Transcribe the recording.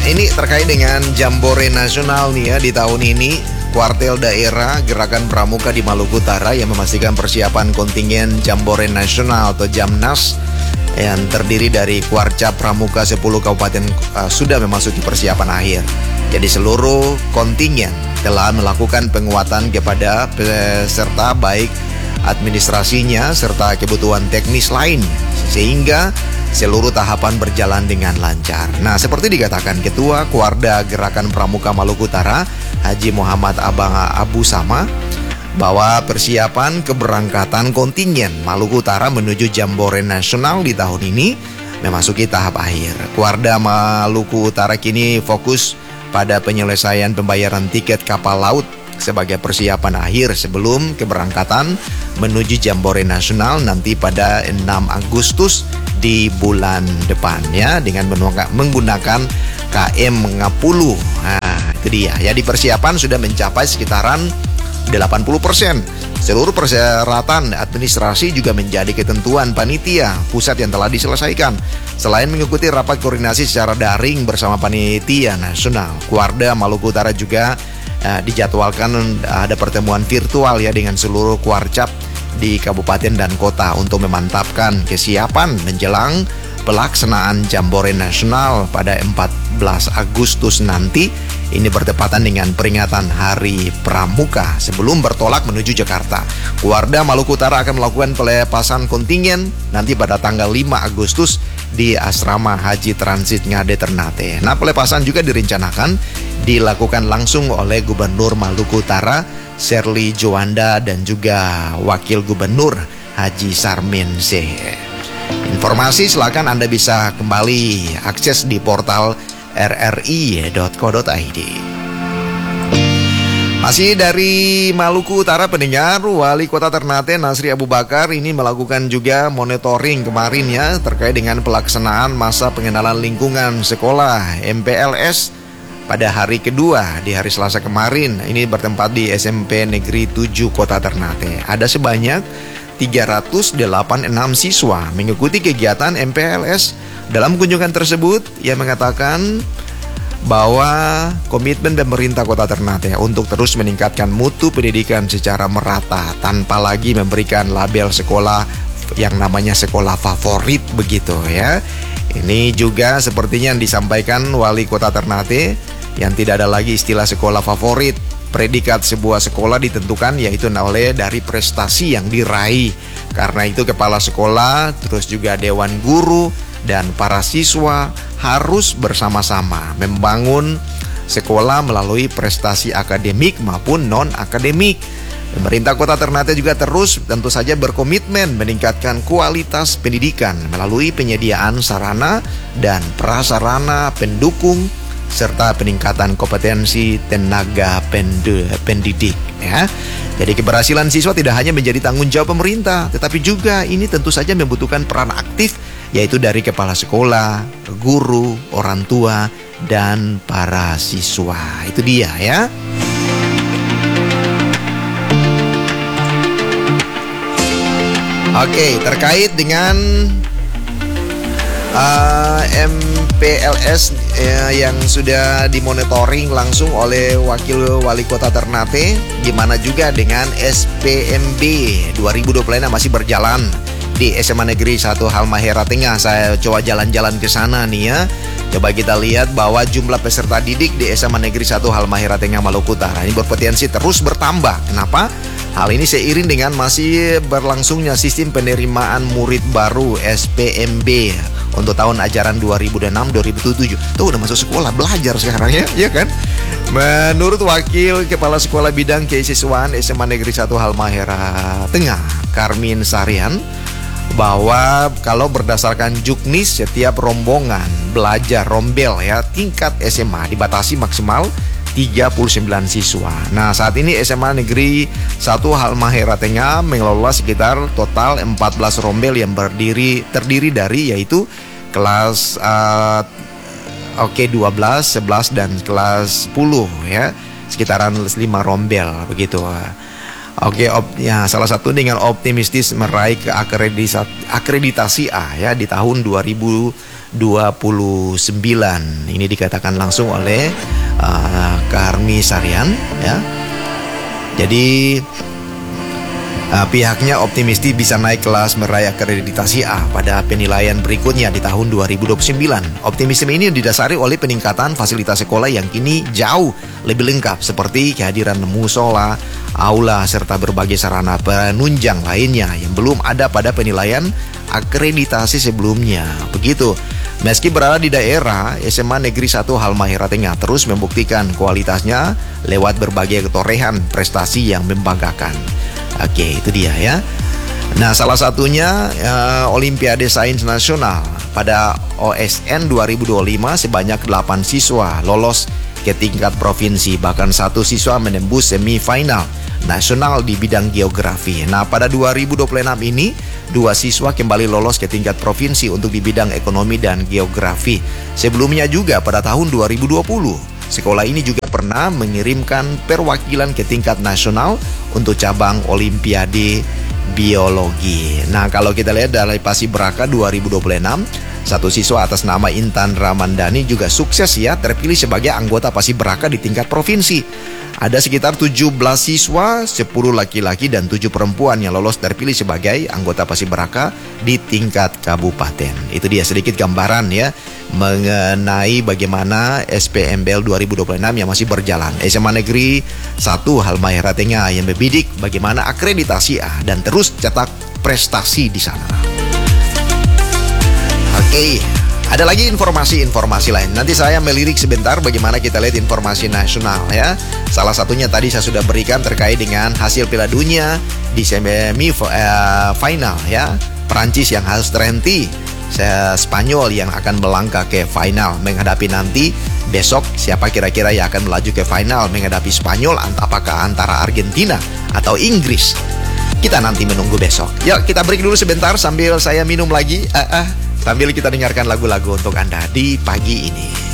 ini terkait dengan Jambore Nasional nih ya di tahun ini. Kuartel Daerah Gerakan Pramuka di Maluku Utara yang memastikan persiapan kontingen Jambore Nasional atau Jamnas yang terdiri dari Kuarca Pramuka 10 kabupaten sudah memasuki persiapan akhir. Jadi seluruh kontingen telah melakukan penguatan kepada peserta baik administrasinya serta kebutuhan teknis lainnya sehingga seluruh tahapan berjalan dengan lancar. Nah, seperti dikatakan Ketua Kuarda Gerakan Pramuka Maluku Utara, Haji Muhammad Abang Abu Sama, bahwa persiapan keberangkatan kontingen Maluku Utara menuju Jambore Nasional di tahun ini memasuki tahap akhir. Kuarda Maluku Utara kini fokus pada penyelesaian pembayaran tiket kapal laut sebagai persiapan akhir sebelum keberangkatan menuju Jambore Nasional nanti pada 6 Agustus di bulan depan ya, dengan menggunakan KM 10. Nah, itu dia. Ya, di persiapan sudah mencapai sekitaran 80%. Seluruh persyaratan administrasi juga menjadi ketentuan panitia pusat yang telah diselesaikan. Selain mengikuti rapat koordinasi secara daring bersama panitia nasional, Kuarda Maluku Utara juga dijadwalkan ada pertemuan virtual ya dengan seluruh kuarcap di kabupaten dan kota untuk memantapkan kesiapan menjelang pelaksanaan Jambore Nasional pada 14 Agustus nanti. Ini bertepatan dengan peringatan Hari Pramuka sebelum bertolak menuju Jakarta. Kuarda Maluku Utara akan melakukan pelepasan kontingen nanti pada tanggal 5 Agustus di Asrama Haji Transit Ngade Ternate. Nah, pelepasan juga direncanakan dilakukan langsung oleh Gubernur Maluku Utara Sherly Juanda dan juga Wakil Gubernur Haji Sarmin Sehe. Informasi silakan Anda bisa kembali akses di portal rri.co.id. Masih dari Maluku Utara pendengar, Wali Kota Ternate Nasri Abu Bakar ini melakukan juga monitoring kemarin ya terkait dengan pelaksanaan masa pengenalan lingkungan sekolah MPLS pada hari kedua di hari Selasa kemarin. Ini bertempat di SMP Negeri 7 Kota Ternate. Ada sebanyak 386 siswa mengikuti kegiatan MPLS. Dalam kunjungan tersebut, ia mengatakan bahwa komitmen pemerintah Kota Ternate untuk terus meningkatkan mutu pendidikan secara merata tanpa lagi memberikan label sekolah yang namanya sekolah favorit begitu ya. Ini juga sepertinya yang disampaikan Wali Kota Ternate yang tidak ada lagi istilah sekolah favorit. Predikat sebuah sekolah ditentukan yaitu oleh dari prestasi yang diraih. Karena itu kepala sekolah, terus juga dewan guru dan para siswa harus bersama-sama membangun sekolah melalui prestasi akademik maupun non-akademik. Pemerintah Kota Ternate juga terus tentu saja berkomitmen meningkatkan kualitas pendidikan melalui penyediaan sarana dan prasarana pendukung serta peningkatan kompetensi tenaga pendidik ya. Jadi keberhasilan siswa tidak hanya menjadi tanggung jawab pemerintah, tetapi juga ini tentu saja membutuhkan peran aktif yaitu dari kepala sekolah, guru, orang tua, dan para siswa. Itu dia ya. Oke, terkait dengan MPLS yang sudah dimonitoring langsung oleh Wakil Wali Kota Ternate, gimana juga dengan SPMB 2020 masih berjalan di SMA Negeri 1 Halmahera Tengah. Saya coba jalan-jalan ke sana nih ya. Coba kita lihat bahwa jumlah peserta didik di SMA Negeri 1 Halmahera Tengah Maluku Utara ini berpotensi terus bertambah. Kenapa? Hal ini seiring dengan masih berlangsungnya sistem penerimaan murid baru SPMB untuk tahun ajaran 2006-2007. Tuh udah masuk sekolah, belajar sekarang ya kan? Menurut Wakil Kepala Sekolah Bidang Keisiswaan SMA Negeri 1 Halmahera Tengah, Karmin Sarian, bahwa kalau berdasarkan Juknis setiap rombongan belajar rombel ya tingkat SMA dibatasi maksimal 39 siswa. Nah, saat ini SMA Negeri 1 Halmahera Tengah mengelola sekitar total 14 rombel yang terdiri dari yaitu kelas 12, 11 dan kelas 10 ya. Sekitaran 5 rombel begitu. Salah satu dengan optimistis meraih akreditasi A ya di tahun 2021 Ini dikatakan langsung oleh Karmi Sarian ya. Jadi pihaknya optimistis bisa naik kelas meraih akreditasi A pada penilaian berikutnya di tahun 2029. Optimisme ini didasari oleh peningkatan fasilitas sekolah yang kini jauh lebih lengkap seperti kehadiran musola, aula, serta berbagai sarana penunjang lainnya yang belum ada pada penilaian akreditasi sebelumnya. Begitu. Meski berada di daerah, SMA Negeri 1 Halmahera Tengah terus membuktikan kualitasnya lewat berbagai ketorehan prestasi yang membanggakan. Oke, itu dia ya. Nah, salah satunya Olimpiade Sains Nasional pada OSN 2025 sebanyak 8 siswa lolos ke tingkat provinsi, bahkan 1 siswa menembus semifinal nasional di bidang geografi. Nah, pada 2026 ini 2 siswa kembali lolos ke tingkat provinsi untuk di bidang ekonomi dan geografi. Sebelumnya juga pada tahun 2020 sekolah ini juga pernah mengirimkan perwakilan ke tingkat nasional untuk cabang Olimpiade Biologi. Nah, kalau kita lihat dari Paskibraka 2026, 1 siswa atas nama Intan Ramandani juga sukses ya terpilih sebagai anggota Paskibraka di tingkat provinsi. Ada sekitar 17 siswa, 10 laki-laki dan 7 perempuan yang lolos terpilih sebagai anggota Paskibraka di tingkat kabupaten. Itu dia sedikit gambaran ya mengenai bagaimana SPMBL 2026 yang masih berjalan. SMA Negeri 1 Halmahera Tengah yang membidik bagaimana akreditasi A dan terus cetak prestasi di sana. Oke, ada lagi informasi-informasi lain. Nanti saya melirik sebentar bagaimana kita lihat informasi nasional ya. Salah satunya tadi saya sudah berikan terkait dengan hasil Piala Dunia di semi-final ya. Perancis yang harus terhenti, Spanyol yang akan melangkah ke final menghadapi nanti besok siapa kira-kira yang akan melaju ke final menghadapi Spanyol, apakah antara Argentina atau Inggris. Kita nanti menunggu besok. Yuk kita break dulu sebentar sambil saya minum lagi. Sambil kita dengarkan lagu-lagu untuk Anda di pagi ini.